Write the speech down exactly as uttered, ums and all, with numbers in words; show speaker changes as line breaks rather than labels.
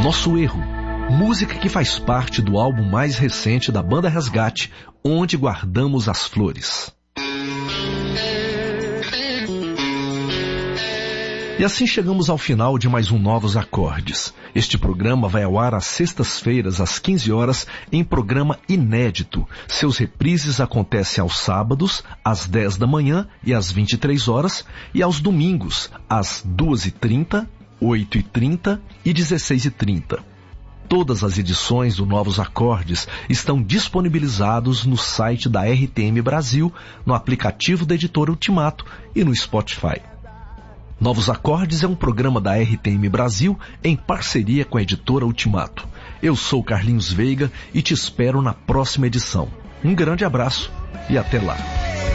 Nosso Erro, música que faz parte do álbum mais recente da banda Resgate, Onde Guardamos as Flores. E assim chegamos ao final de mais um Novos Acordes. Este programa vai ao ar às sextas-feiras, às quinze horas, em programa inédito. Seus reprises acontecem aos sábados, às dez da manhã e às vinte e três horas, e aos domingos, às duas e trinta, oito e trinta e dezesseis e trinta. Todas as edições do Novos Acordes estão disponibilizados no site da R T M Brasil, no aplicativo da editora Ultimato e no Spotify. Novos Acordes é um programa da R T M Brasil em parceria com a editora Ultimato. Eu sou Carlinhos Veiga e te espero na próxima edição. Um grande abraço e até lá.